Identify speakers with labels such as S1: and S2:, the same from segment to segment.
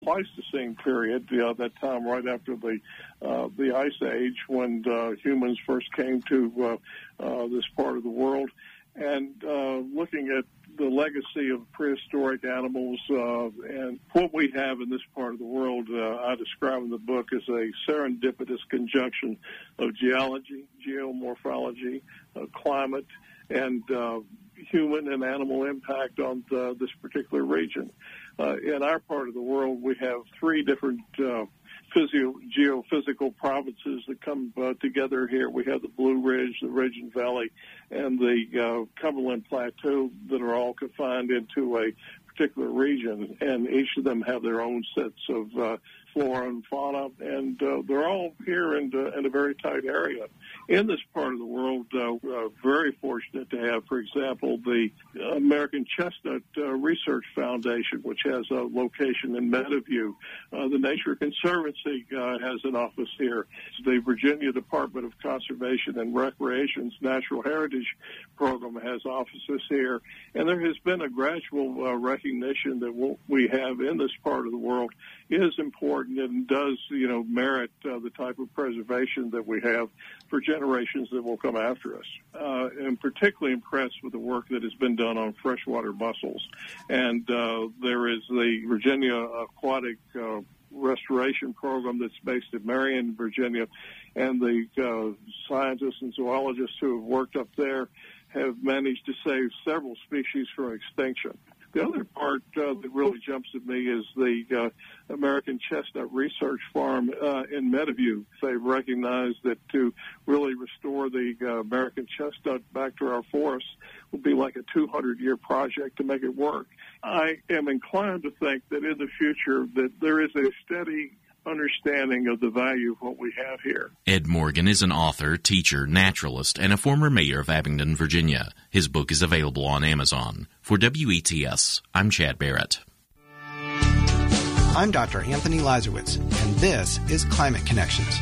S1: Pleistocene period, that time right after the Ice Age when humans first came to this part of the world, and looking at the legacy of prehistoric animals and what we have in this part of the world, I describe in the book as a serendipitous conjunction of geology, geomorphology, climate, and human and animal impact on this particular region. In our part of the world, we have three different geophysical provinces that come together here. We have the Blue Ridge, the Ridgeon Valley, and the Cumberland Plateau that are all confined into a particular region, and each of them have their own sets of flora and fauna, and they're all here in a very tight area. In this part of the world, very fortunate to have, for example, the American Chestnut Research Foundation, which has a location in Meadowview. The Nature Conservancy has an office here. The Virginia Department of Conservation and Recreation's Natural Heritage Program has offices here. And there has been a gradual recognition that what we have in this part of the world is important and does, merit the type of preservation that we have for generations that will come after us. I'm particularly impressed with the work that has been done on freshwater mussels. And there is the Virginia Aquatic Restoration Program that's based in Marion, Virginia, and the scientists and zoologists who have worked up there have managed to save several species from extinction. The other part that really jumps at me is the American Chestnut Research Farm in Meadowview. They've recognized that to really restore the American chestnut back to our forests would be like a 200-year project to make it work. I am inclined to think that in the future that there is a steady understanding of the value of what we have here.
S2: Ed Morgan is an author, teacher, naturalist, and a former mayor of Abingdon, Virginia. His book is available on Amazon. For WETS, I'm Chad Barrett.
S3: I'm Dr. Anthony Lazarowitz, and this is Climate Connections.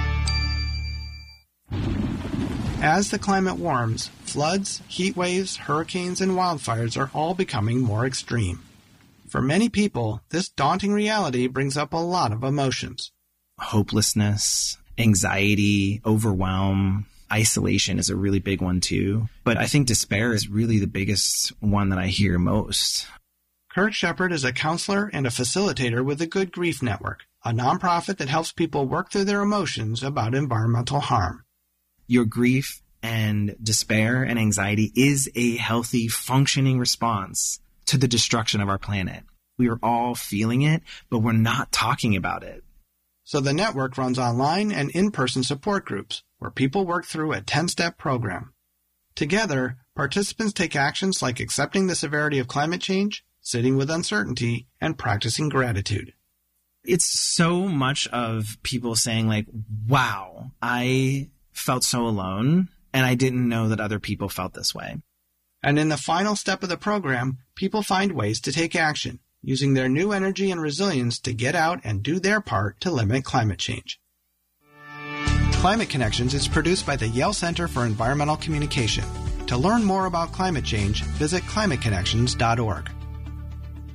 S3: As the climate warms, floods, heat waves, hurricanes, and wildfires are all becoming more extreme. For many people, this daunting reality brings up a lot of emotions.
S4: Hopelessness, anxiety, overwhelm, isolation is a really big one too. But I think despair is really the biggest one that I hear most.
S3: Kurt Shepard is a counselor and a facilitator with the Good Grief Network, a nonprofit that helps people work through their emotions about environmental harm.
S4: Your grief and despair and anxiety is a healthy, functioning response to the destruction of our planet. We are all feeling it, but we're not talking about it.
S3: So the network runs online and in-person support groups where people work through a 10-step program. Together, participants take actions like accepting the severity of climate change, sitting with uncertainty, and practicing gratitude.
S4: It's so much of people saying like, wow, I felt so alone, and I didn't know that other people felt this way.
S3: And in the final step of the program, people find ways to take action, using their new energy and resilience to get out and do their part to limit climate change. Climate Connections is produced by the Yale Center for Environmental Communication. To learn more about climate change, visit climateconnections.org.